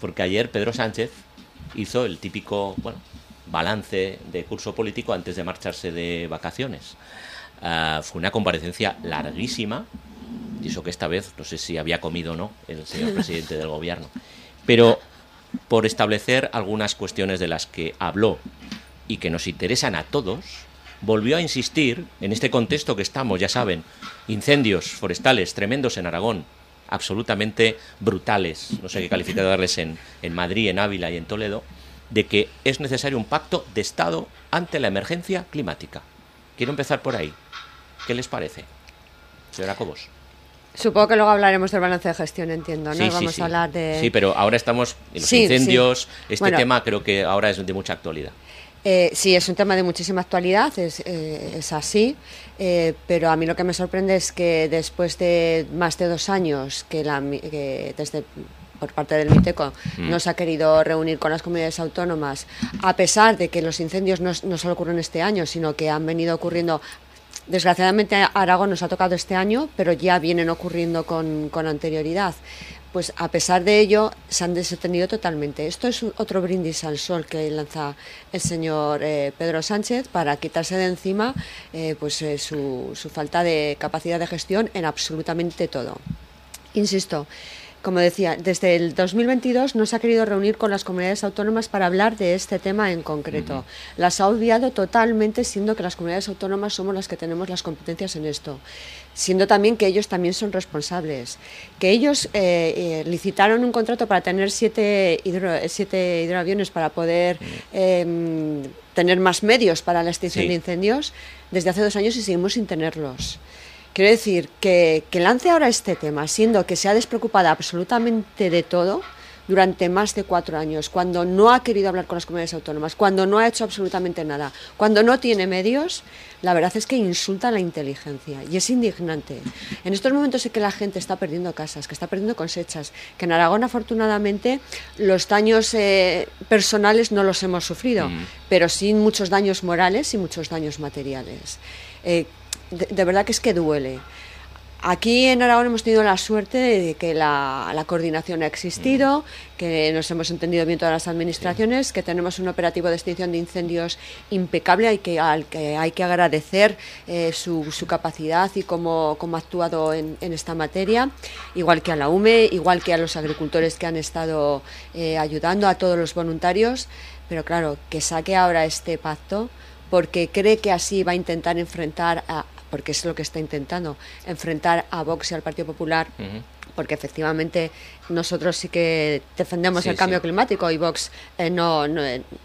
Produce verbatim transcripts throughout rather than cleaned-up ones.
porque ayer Pedro Sánchez hizo el típico, bueno, balance de curso político antes de marcharse de vacaciones. Uh, fue una comparecencia larguísima, y eso que esta vez no sé si había comido o no el señor presidente del gobierno, pero por establecer algunas cuestiones de las que habló y que nos interesan a todos, volvió a insistir en este contexto que estamos, ya saben, incendios forestales tremendos en Aragón, absolutamente brutales, no sé qué calificado darles en, en Madrid, en Ávila y en Toledo, de que es necesario un pacto de Estado ante la emergencia climática. Quiero empezar por ahí. ¿Qué les parece, señora Cobos? Supongo que luego hablaremos del balance de gestión, entiendo, ¿no? Sí, Vamos sí, sí. a hablar de... Sí, pero ahora estamos en los sí, incendios. Sí. Este bueno, tema creo que ahora es de mucha actualidad. Eh, sí, es un tema de muchísima actualidad, es, eh, es así, eh, pero a mí lo que me sorprende es que después de más de dos años que, la, que desde por parte del MITECO mm. no se ha querido reunir con las comunidades autónomas, a pesar de que los incendios no, no solo ocurren este año, sino que han venido ocurriendo. Desgraciadamente Aragón nos ha tocado este año, pero ya vienen ocurriendo con, con anterioridad. Pues a pesar de ello se han desatendido totalmente. Esto es otro brindis al sol que lanza el señor eh, Pedro Sánchez para quitarse de encima eh, pues eh, su, su falta de capacidad de gestión en absolutamente todo. Insisto, como decía, desde el dos mil veintidós no se ha querido reunir con las comunidades autónomas para hablar de este tema en concreto. Uh-huh. Las ha obviado totalmente, siendo que las comunidades autónomas somos las que tenemos las competencias en esto. Siendo también que ellos también son responsables. Que ellos eh, eh, licitaron un contrato para tener siete, hidro, siete hidroaviones para poder eh, tener más medios para la extinción sí. de incendios desde hace dos años y seguimos sin tenerlos. Quiero decir, que, que lance ahora este tema, siendo que se ha despreocupado absolutamente de todo durante más de cuatro años, cuando no ha querido hablar con las comunidades autónomas, cuando no ha hecho absolutamente nada, cuando no tiene medios, la verdad es que insulta la inteligencia y es indignante. En estos momentos sé que la gente está perdiendo casas, que está perdiendo cosechas, que en Aragón afortunadamente los daños eh, personales no los hemos sufrido, mm. pero sí muchos daños morales y muchos daños materiales. Eh, De, de verdad que es que duele. Aquí en Aragón hemos tenido la suerte de que la, la coordinación ha existido, que nos hemos entendido bien todas las administraciones, que tenemos un operativo de extinción de incendios impecable y que, al que hay que agradecer eh, su, su capacidad y cómo, cómo ha actuado en, en esta materia, igual que a la U M E, igual que a los agricultores que han estado eh, ayudando, a todos los voluntarios, pero claro, que saque ahora este pacto porque cree que así va a intentar enfrentar a porque es lo que está intentando, enfrentar a Vox y al Partido Popular, uh-huh. porque efectivamente nosotros sí que defendemos sí, el cambio sí. climático y Vox eh, no, no,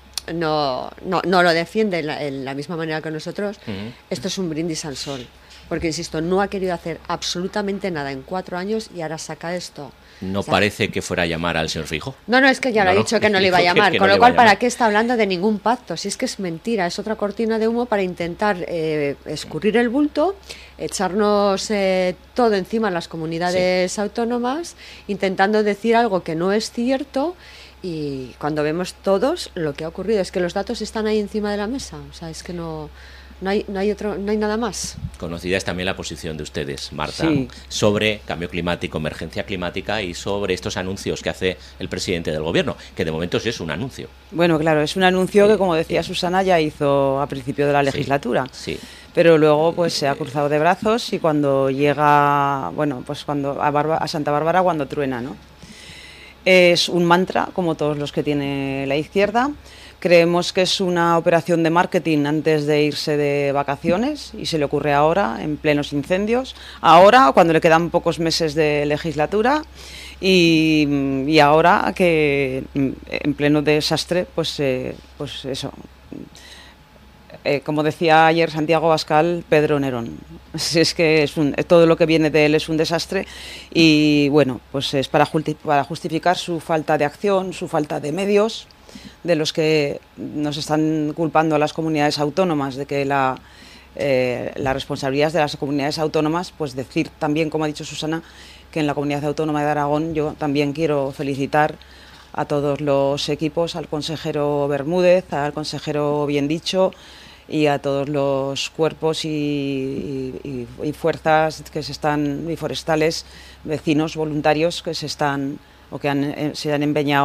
no, no, no lo defiende en la, en la misma manera que nosotros. Uh-huh. Esto es un brindis al sol, porque insisto, no ha querido hacer absolutamente nada en cuatro años y ahora saca esto. No o sea, parece que fuera a llamar al señor Feijóo. No, no, es que ya no, lo ha dicho no, que no le iba a llamar, es que con no lo cual, ¿para qué está hablando de ningún pacto? Si es que es mentira, es otra cortina de humo para intentar eh, escurrir el bulto, echarnos eh, todo encima a las comunidades sí. autónomas, intentando decir algo que no es cierto, y cuando vemos todos lo que ha ocurrido, es que los datos están ahí encima de la mesa, o sea, es que no... No hay, no hay otro, no hay nada más. Conocida es también la posición de ustedes, Marta, sí. sobre cambio climático, emergencia climática y sobre estos anuncios que hace el presidente del gobierno, que de momento sí es un anuncio. Bueno, claro, es un anuncio sí, que, como decía sí. Susana, ya hizo a principio de la legislatura. Sí, sí. Pero luego pues se ha cruzado de brazos y cuando llega, bueno, pues cuando a, Barba, a Santa Bárbara cuando truena, ¿no? Es un mantra, como todos los que tiene la izquierda. Creemos que es una operación de marketing antes de irse de vacaciones y se le ocurre ahora, en plenos incendios, ahora cuando le quedan pocos meses de legislatura y, y ahora que en pleno desastre, pues, eh, pues eso, eh, como decía ayer Santiago Abascal, Pedro Nerón. Es que es un, todo lo que viene de él es un desastre y bueno, pues es para, para justificar su falta de acción, su falta de medios, de los que nos están culpando a las comunidades autónomas, de que la, eh, la responsabilidad es de las comunidades autónomas, pues decir también, como ha dicho Susana, que en la Comunidad Autónoma de Aragón yo también quiero felicitar a todos los equipos, al consejero Bermúdez, al consejero Biendicho y a todos los cuerpos y, y, y fuerzas que se están, y forestales, vecinos, voluntarios que se están o que han, se han empeñado